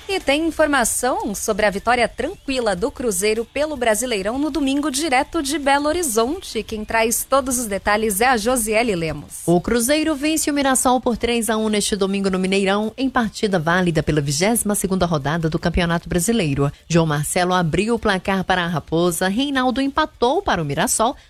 E tem informação sobre a vitória tranquila do Cruzeiro pelo Brasileirão no domingo, direto de Belo Horizonte. Quem traz todos os detalhes é a Josiele Lemos. O Cruzeiro vence o Mirassol por 3-1 neste domingo no Mineirão, em partida válida pela 22ª rodada do Campeonato Brasileiro. João Marcelo abriu o placar para a Raposa, Reinaldo empatou para o Mirassol,